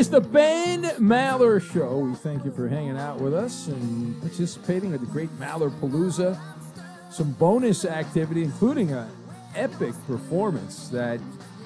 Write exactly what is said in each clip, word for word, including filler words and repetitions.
is the Ben Maller Show. We thank you for hanging out with us and participating at the Great Maller Palooza. Some bonus activity, including an epic performance that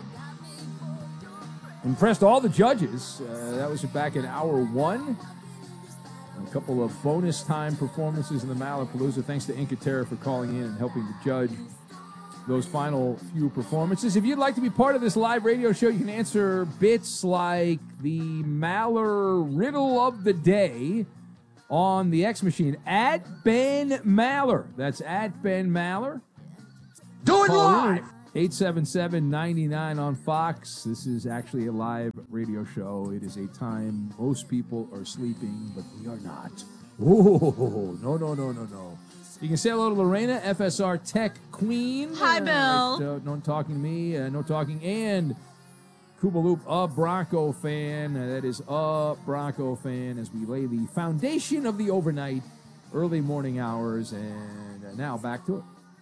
impressed all the judges. Uh, that was back in hour one. A couple of bonus time performances in the Maller Palooza. Thanks to Inca-Terra for calling in and helping to judge those final few performances. If you'd like to be part of this live radio show, you can answer bits like the Maller Riddle of the Day on the X Machine at Ben Maller. That's at Ben Maller. Do it live! eight seven seven, nine nine on Fox. This is actually a live radio show. It is a time most people are sleeping, but we are not. Oh, no, no, no, no, no. You can say hello to Lorena, F S R Tech Queen. Hi, Bill. Uh, right, uh, no talking to me, uh, no talking. And Kuba Loop, a Bronco fan. Uh, that is a Bronco fan as we lay the foundation of the overnight, early morning hours. And uh, now back to it.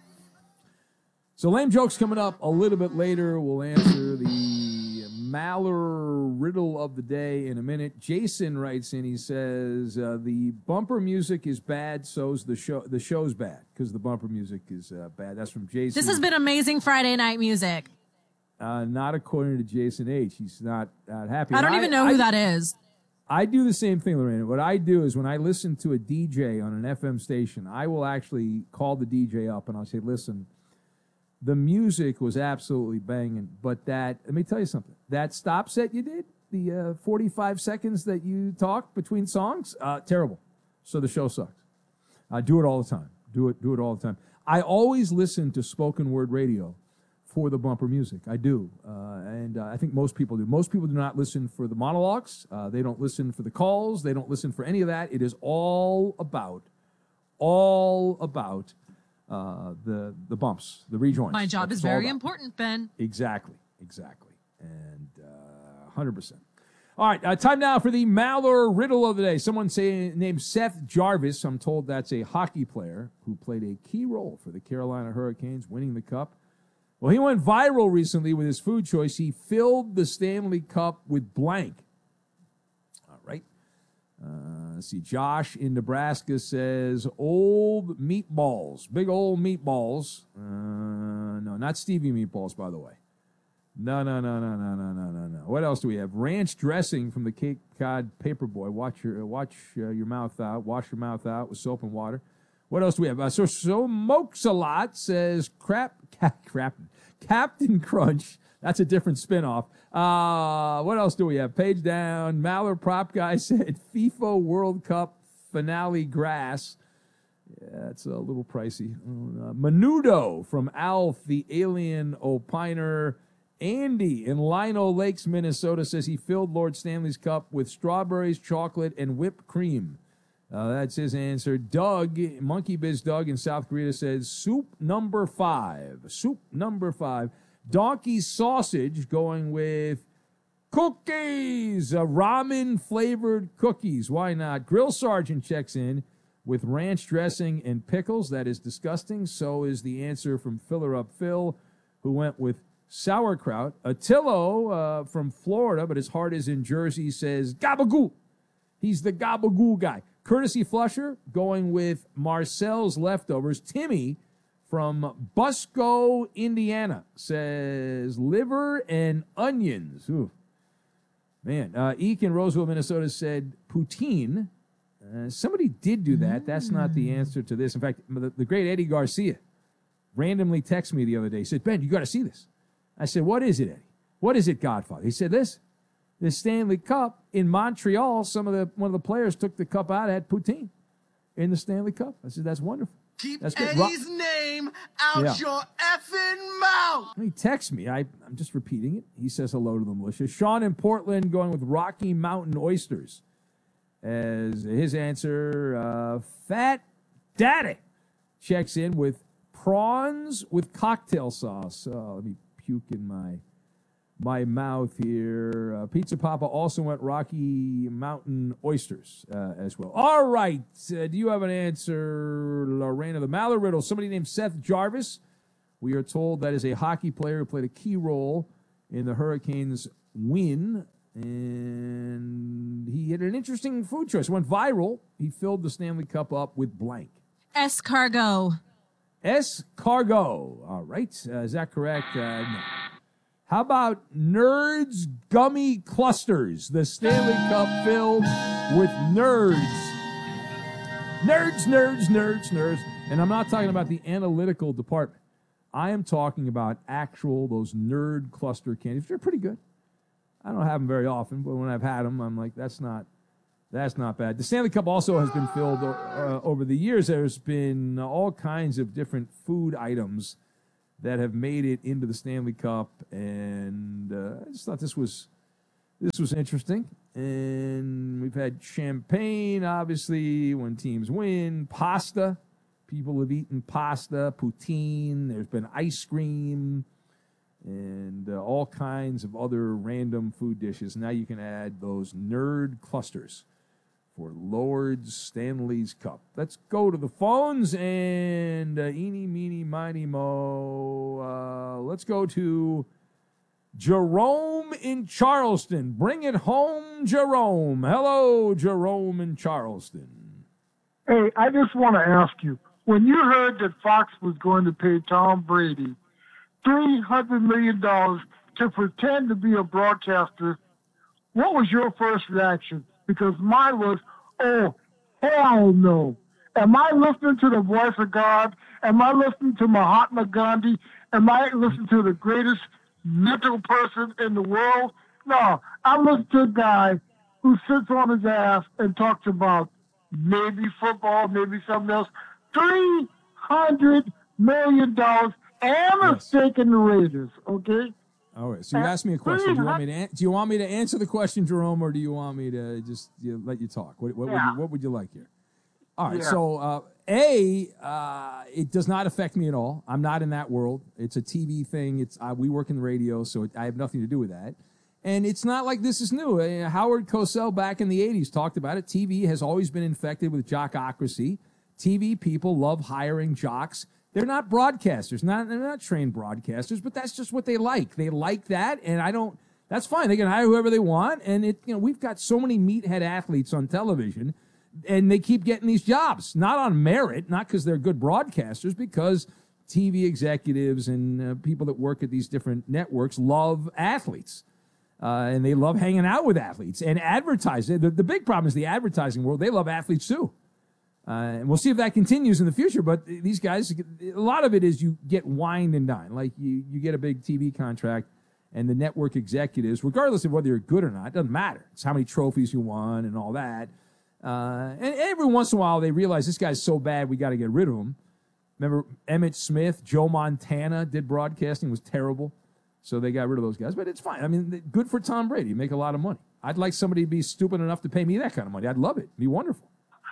So lame jokes coming up a little bit later. We'll answer the Maller riddle of the day in a minute. Jason writes in, he says, uh, the bumper music is bad, so's the show. The show's bad because the bumper music is uh, bad. That's from Jason. This has been amazing Friday night music. Uh, not according to Jason H. He's not, not happy. I don't and even I, know who I, that is. I do the same thing, Lorena. What I do is when I listen to a D J on an F M station, I will actually call the D J up and I'll say, listen, the music was absolutely banging, but that, let me tell you something. That stop set you did, the uh, forty-five seconds that you talk between songs, uh, terrible. So the show sucks. I do it all the time. Do it, do it all the time. I always listen to spoken word radio for the bumper music. I do. Uh, and uh, I think most people do. Most people do not listen for the monologues. Uh, they don't listen for the calls. They don't listen for any of that. It is all about, all about Uh, the the bumps, the rejoins. My job That's is very about. important, Ben. Exactly, exactly, and uh, one hundred percent. All right, uh, time now for the Maller riddle of the day. Someone say, named Seth Jarvis. I'm told that's a hockey player who played a key role for the Carolina Hurricanes winning the Cup. Well, he went viral recently with his food choice. He filled the Stanley Cup with blank. All right. Uh, let's see. Josh in Nebraska says old meatballs, big old meatballs. Uh, no, not Stevie meatballs, by the way. No, no, no, no, no, no, no, no, no. What else do we have? Ranch dressing from the Cape Cod Paperboy. Watch your uh, watch uh, your mouth out. Wash your mouth out with soap and water. What else do we have? Uh, so so Mokes a lot says crap, cap, crap, Captain Crunch. That's a different spinoff. Uh, what else do we have? Page down. Maller Prop Guy said FIFA World Cup finale grass. Yeah, that's a little pricey. Uh, Menudo from Alf, the alien opiner. Andy in Lino Lakes, Minnesota says he filled Lord Stanley's cup with strawberries, chocolate, and whipped cream. Uh, that's his answer. Doug, Monkey Biz Doug in South Korea says soup number five. Soup number five. Donkey sausage going with cookies, uh, ramen-flavored cookies. Why not? Grill Sergeant checks in with ranch dressing and pickles. That is disgusting. So is the answer from Filler Up Phil, who went with sauerkraut. Attillo uh, from Florida, but his heart is in Jersey, says gabagoo. He's the gabagoo guy. Courtesy Flusher going with Marcel's leftovers. Timmy from Busco, Indiana, says liver and onions. Ooh. Man, uh, Eek in Roseville, Minnesota said poutine. Uh, somebody did do that. That's not the answer to this. In fact, the, the great Eddie Garcia randomly texted me the other day. He said, Ben, you got to see this. I said, what is it, Eddie? What is it, Godfather? He said, this. The Stanley Cup in Montreal, some of the one of the players took the cup out, had poutine in the Stanley Cup. I said, that's wonderful. Keep That's good. Eddie's Ro- name out yeah. your effing mouth. He texts me. I, I'm just repeating it. He says hello to the militia. Sean in Portland going with Rocky Mountain oysters as his answer. Uh, Fat Daddy checks in with prawns with cocktail sauce. Oh, let me puke in my my mouth here. Uh, Pizza Papa also went Rocky Mountain oysters uh, as well. All right. Uh, do you have an answer, Lorena? The Maller riddle. Somebody named Seth Jarvis. We are told that is a hockey player who played a key role in the Hurricanes' win And he had an interesting food choice. Went viral. He filled the Stanley Cup up with blank. Escargot. Escargot. All right. Uh, is that correct? Uh, no. How about Nerds Gummy Clusters? The Stanley Cup filled with nerds. Nerds, nerds, nerds, nerds. And I'm not talking about the analytical department. I am talking about actual, those nerd cluster candies. They're pretty good. I don't have them very often, but when I've had them, I'm like, that's not, that's not bad. The Stanley Cup also has been filled uh, over the years. There's been all kinds of different food items that have made it into the Stanley Cup, and uh, I just thought this was this was interesting. And we've had champagne, obviously, when teams win. Pasta. People have eaten pasta, poutine. There's been ice cream and uh, all kinds of other random food dishes. Now you can add those nerd clusters for Lord's Stanley's Cup. Let's go to the phones and uh, eeny, meeny, miny, mo. Uh, let's go to Jerome in Charleston. Bring it home, Jerome. Hello, Jerome in Charleston. Hey, I just want to ask you, when you heard that Fox was going to pay Tom Brady three hundred million dollars to pretend to be a broadcaster, what was your first reaction? Because mine was, oh, hell no. Am I listening to the voice of God? Am I listening to Mahatma Gandhi? Am I listening to the greatest mental person in the world? No, I'm listening to a guy who sits on his ass and talks about maybe football, maybe something else. three hundred million dollars and a Yes. stake in the Raiders, okay? All right, so you asked me a question. Do you want me to an- do you want me to answer the question, Jerome, or do you want me to just you know, let you talk? What, what, Yeah. would you, what would you like here? All right, Yeah. so uh, A, uh, it does not affect me at all. I'm not in that world. It's a T V thing. It's uh, we work in the radio, so it, I have nothing to do with that. And it's not like this is new. Uh, Howard Cosell back in the eighties talked about it. T V has always been infected with jockocracy. T V people love hiring jocks. They're not broadcasters, not they're not trained broadcasters, but that's just what they like. They like that, and I don't. That's fine. They can hire whoever they want, and it. You know, we've got so many meathead athletes on television, and they keep getting these jobs, not on merit, not because they're good broadcasters, because T V executives and uh, people that work at these different networks love athletes. Uh, and they love hanging out with athletes and advertising. The, the big problem is the advertising world. They love athletes too. Uh, and we'll see if that continues in the future. But these guys, a lot of it is you get wined and dined. Like you, you get a big T V contract, and the network executives, regardless of whether you're good or not, it doesn't matter. It's how many trophies you won and all that. Uh, and every once in a while, they realize this guy's so bad, we got to get rid of him. Remember Emmett Smith, Joe Montana did broadcasting, was terrible. So they got rid of those guys. But it's fine. I mean, good for Tom Brady. You make a lot of money. I'd like somebody to be stupid enough to pay me that kind of money. I'd love it. It'd be wonderful.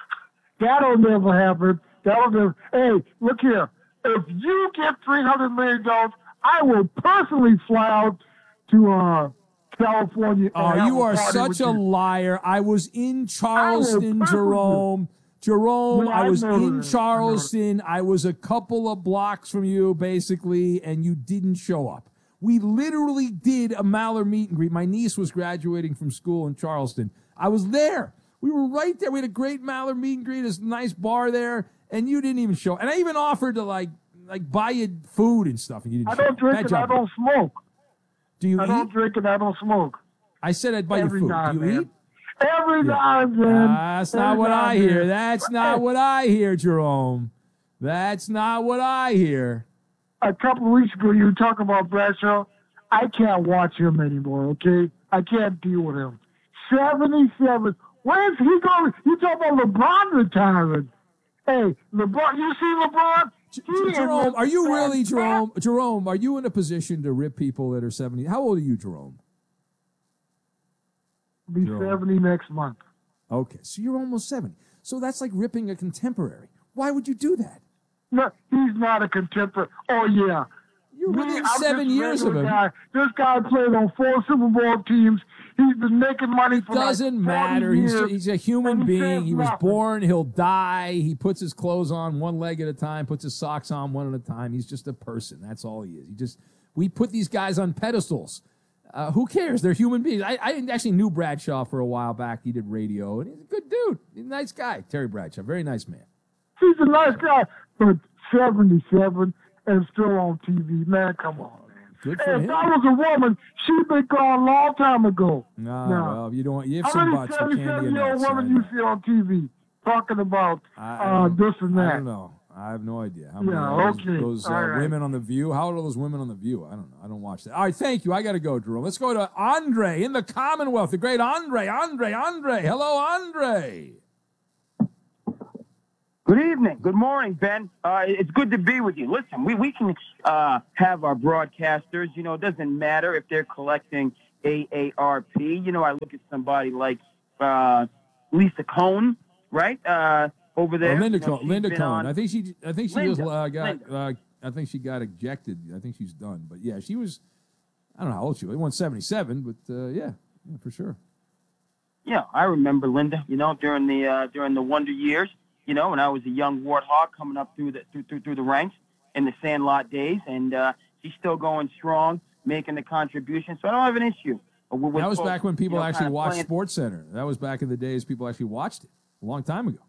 That'll never happen. That'll never. Hey, look here. If you get three hundred million dollars, I will personally fly out to uh, California. Oh, and have you a are party such with a you. liar. I was in Charleston, personally- Jerome. Jerome, No, I I was know that. I in know Charleston. I was a couple of blocks from you, basically, and you didn't show up. We literally did a Maller meet and greet. My niece was graduating from school in Charleston. I was there. We were right there. We had a great Maller meet and greet. There's a nice bar there, and you didn't even show. And I even offered to like like buy you food and stuff, and you didn't. I show. don't drink Bad and I job. don't smoke. Do you I eat? don't drink and I don't smoke. I said I'd buy Every you food. now Do and you then. eat? Every Yeah. now and then. That's not Every what now I and hear. then. That's not Hey, what I hear, Jerome. That's not what I hear. A couple of weeks ago, you were talking about Bradshaw. I can't watch him anymore, okay? I can't deal with him. seventy-seven. Where's he going? You talk about LeBron retiring. Hey, LeBron, you see LeBron? J- He J- Jerome, is are you the really, best. Jerome? Jerome, are you in a position to rip people that are seventy? How old are you, Jerome? Be Jerome. seventy next month. Okay, so you're almost seventy. So that's like ripping a contemporary. Why would you do that? No, he's not a contemporary. Oh, yeah. You're Me, within I'm seven just a years of regular him. Guy. This guy played on four Super Bowl teams. He's been making money for Doesn't like forty matter. He's, years, he's a human and he being. says He was nothing. born. He'll die. He puts his clothes on one leg at a time, puts his socks on one at a time. He's just a person. That's all he is. He just we put these guys on pedestals. Uh, who cares? They're human beings. I, I actually knew Bradshaw for a while back. He did radio, and he's a good dude. He's a nice guy. Terry Bradshaw, very nice man. He's a nice guy, but seventy-seven and still on T V. Man, come on, man. Good for Hey, him. if I was a woman, she'd been gone a long time ago. No, No. well, you don't. You have How some many butts. You can't be seventy-seven-year-old nuts, women I you know. see on T V talking about I- I uh, don't- this and I that? don't know. I have no idea. How many Yeah, of those, okay. those uh, All right. women on The View? How old are those women on The View? I don't know. I don't watch that. All right, thank you. I got to go, Drew. Let's go to Andre in the Commonwealth. The great Andre. Andre. Andre. Hello, Andre. Good evening. Good morning, Ben. Uh, it's good to be with you. Listen, we, we can uh, have our broadcasters, you know, it doesn't matter if they're collecting A A R P. You know, I look at somebody like uh, Lisa Cohn, right, uh, over there. Oh, Linda You know, Cohn. she's Linda been Cohn. on- I think she. I think she Linda, just uh, got. Linda. Uh, I think she got ejected. I think she's done. But yeah, she was. I don't know how old she was. one seventy-seven, but uh, yeah, yeah, for sure. Yeah, I remember Linda, you know, during the uh, during the Wonder Years, you know, when I was a young warthog coming up through the through through, through the ranks in the Sandlot days, and uh, she's still going strong, making the contribution. So I don't have an issue. with- with That was folks, back when people you know, actually kind of watched playing- Sports Center. That was back in the days people actually watched it a long time ago.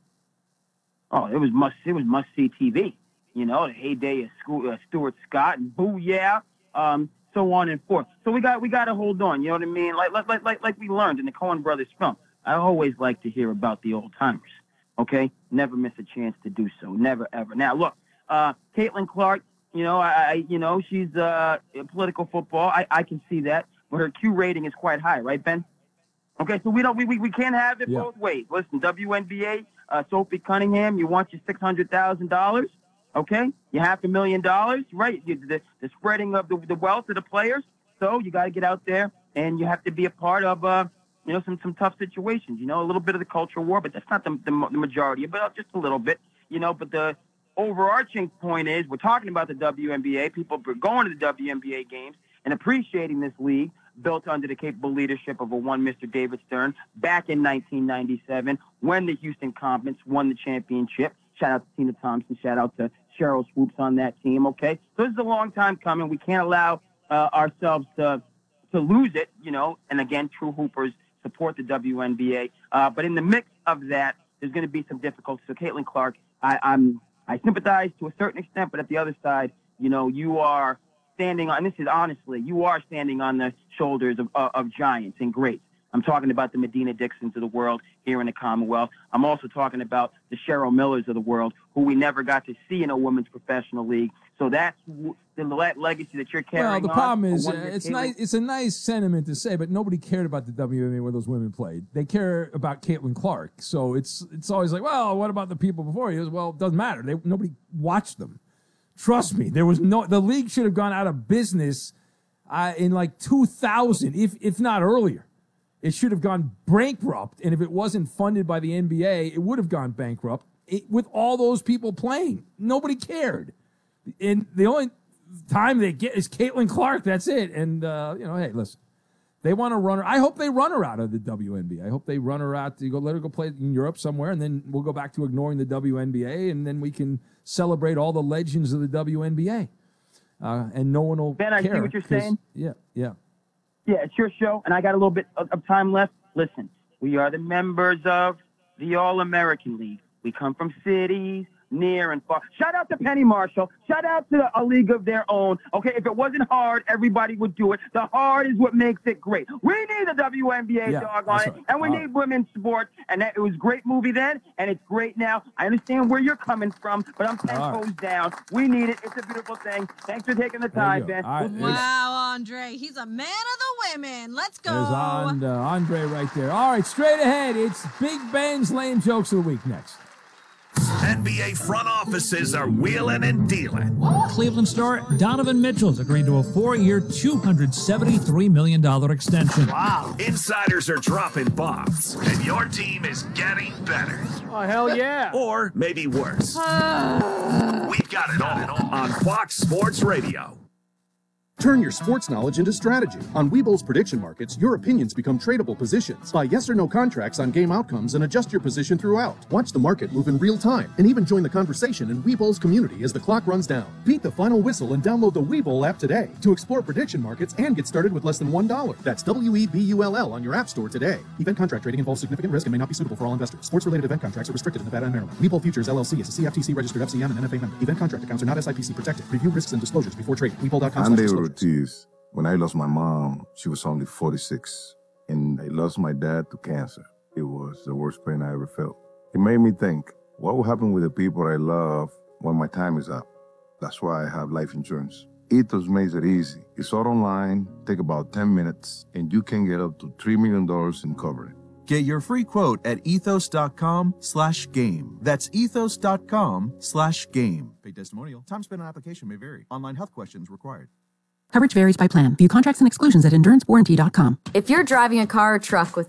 Oh, it was must it was must see T V. You know, the heyday of school, uh, Stuart Scott and Boo Yeah, um, so on and forth. So we got we got to hold on. You know what I mean? Like like like like we learned in the Coen Brothers film. I always like to hear about the old timers. Okay, never miss a chance to do so. Never ever. Now look, uh, Caitlin Clark. You know, I, I you know she's uh, political football. I, I can see that, but her Q rating is quite high, right, Ben? Okay, so we don't we we, we can't have it Yeah. both ways. Listen, W N B A, uh, Sophie Cunningham, you want your six hundred thousand dollars, okay? You half a million dollars, right? You, the the spreading of the the wealth of the players. So you got to get out there and you have to be a part of uh you know some some tough situations. You know, a little bit of the cultural war, but that's not the the, the majority, but just a little bit. You know, but the overarching point is we're talking about the W N B A. People are going to the W N B A games and appreciating this league built under the capable leadership of a one Mister David Stern back in nineteen ninety-seven when the Houston Comets won the championship. Shout out to Tina Thompson. Shout out to Cheryl Swoops on that team, okay? So this is a long time coming. We can't allow uh, ourselves to to lose it, you know, and again, true hoopers support the W N B A. Uh, but in the mix of that, there's going to be some difficulties. So Caitlin Clark, I, I'm I sympathize to a certain extent, but at the other side, you know, you are standing on, this is honestly, you are standing on the shoulders of, of, of giants and greats. I'm talking about the Medina Dixons of the world here in the Commonwealth. I'm also talking about the Cheryl Millers of the world, who we never got to see in a women's professional league. So that's w- the le- legacy that you're carrying Well, the on. problem is, uh, One that it's Caitlin- nice. It's a nice sentiment to say, but nobody cared about the W N B A where those women played. They care about Caitlin Clark, so it's it's always like, well, what about the people before you? Well, it doesn't matter. They, nobody watched them. Trust me, there was no. The league should have gone out of business uh, in like two thousand, if if not earlier. It should have gone bankrupt, and if it wasn't funded by the N B A, it would have gone bankrupt. It, with all those people playing, nobody cared. And the only time they get is Caitlin Clark. That's it. And uh, you know, hey, listen, they want to run her. I hope they run her out of the W N B A. I hope they run her out to go let her go play in Europe somewhere, and then we'll go back to ignoring the W N B A, and then we can celebrate all the legends of the W N B A. Uh, and no one will Ben, I see care. what you're 'cause- saying. Yeah, yeah. Yeah, it's your show, and I got a little bit of, of time left. Listen, we are the members of the All-American League. We come from cities near and far. Shout out to Penny Marshall. Shout out to a league of their own. Okay, if it wasn't hard, everybody would do it. The hard is what makes it great. We need the W N B A Yeah, dog on that's it, right. and we All need women's sports. And that, it was a great movie then, and it's great now. I understand where you're coming from, but I'm ten All right. toes down. We need it. It's a beautiful thing. Thanks for taking the There you time, go. Ben. All right, We'll- there's- Wow, Andre. He's a man of the women. Let's go. There's on, uh, Andre right there. All right, straight ahead. It's Big Ben's Lame Jokes of the Week next. N B A front offices are wheeling and dealing. Cleveland star Donovan Mitchell's agreed to a four-year, two hundred seventy-three million dollars extension. Wow. Insiders are dropping bombs, and your team is getting better. Oh, hell yeah. Or maybe worse. We've got it all on Fox Sports Radio. Turn your sports knowledge into strategy. On Webull's prediction markets, your opinions become tradable positions. Buy yes or no contracts on game outcomes and adjust your position throughout. Watch the market move in real time and even join the conversation in Webull's community as the clock runs down. Beat the final whistle and download the Webull app today to explore prediction markets and get started with less than one dollar. That's W E B U L L on your app store today. Event contract trading involves significant risk and may not be suitable for all investors. Sports-related event contracts are restricted in Nevada and Maryland. Webull Futures L L C is a C F T C registered F C M and N F A member. Event contract accounts are not S I P C protected. Review risks and disclosures before trading. Webull dot com slash disclosures. When I lost my mom, she was only forty-six, and I lost my dad to cancer. It was the worst pain I ever felt. It made me think, what will happen with the people I love when my time is up? That's why I have life insurance. Ethos makes it easy. It's all online, take about ten minutes, and you can get up to three million dollars in coverage. Get your free quote at ethos.com slash game. That's ethos.com slash game. Paid testimonial. Time spent on application may vary. Online health questions required. Coverage varies by plan. View contracts and exclusions at endurance warranty dot com. If you're driving a car or truck with